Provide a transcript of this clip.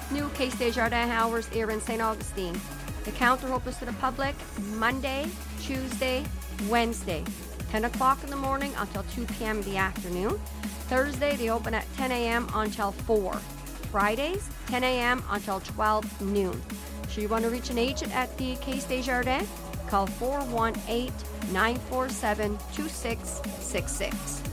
new Caisse Desjardins hours here in St. Augustine. The counter opens to the public Monday, Tuesday, Wednesday, 10 o'clock in the morning until 2 p.m. in the afternoon. Thursday, they open at 10 a.m. until 4. Fridays, 10 a.m. until 12 noon. So you want to reach an agent at the Caisse Desjardins? Call 418-947-2666.